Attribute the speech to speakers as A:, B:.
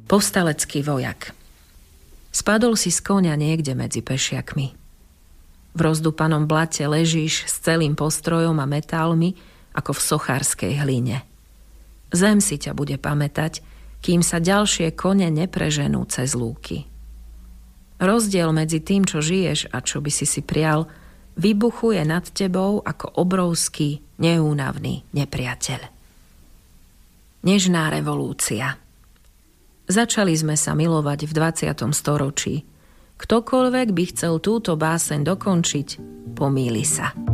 A: Povstalecký vojak. Spadol si z koňa niekde medzi pešiakmi. V rozdupanom blate ležíš s celým postrojom a metálmi, ako v sochárskej hline. Zem si ťa bude pamätať, kým sa ďalšie kone nepreženú cez lúky. Rozdiel medzi tým, čo žiješ a čo by si prial, vybuchuje nad tebou ako obrovský, neúnavný nepriateľ. Nežná revolúcia. Začali sme sa milovať v 20. storočí. Ktokoľvek by chcel túto báseň dokončiť, pomýli sa.